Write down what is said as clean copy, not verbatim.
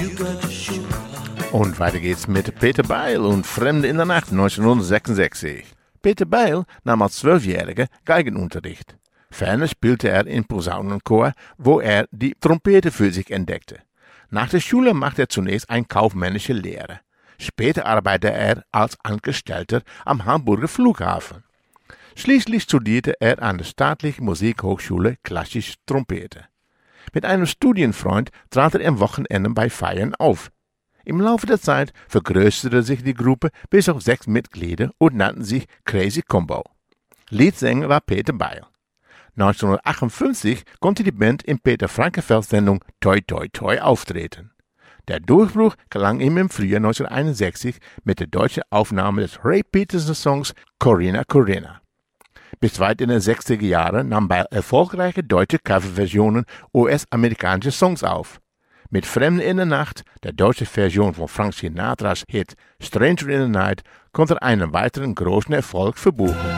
Und weiter geht's mit Peter Beil und Fremde in der Nacht 1966. Peter Beil nahm als 12-Jähriger Geigenunterricht. Ferner spielte er im Posaunenchor, wo er die Trompete für sich entdeckte. Nach der Schule machte er zunächst eine kaufmännische Lehre. Später arbeitete er als Angestellter am Hamburger Flughafen. Schließlich studierte er an der Staatlichen Musikhochschule klassische Trompete. Mit einem Studienfreund trat er am Wochenende bei Feiern auf. Im Laufe der Zeit vergrößerte sich die Gruppe bis auf 6 Mitglieder und nannten sich Crazy Combo. Leadsänger war Peter Beil. 1958 konnte die Band in Peter Frankenfelds Sendung Toi Toi Toi auftreten. Der Durchbruch gelang ihm im Frühjahr 1961 mit der deutschen Aufnahme des Ray Peterson Songs Corinna Corinna. Bis weit in den 60er Jahren nahm Beil erfolgreiche deutsche Coverversionen US-amerikanischer Songs auf. Mit Fremde in der Nacht, der deutschen Version von Frank Sinatras Hit Stranger in the Night, konnte er einen weiteren großen Erfolg verbuchen.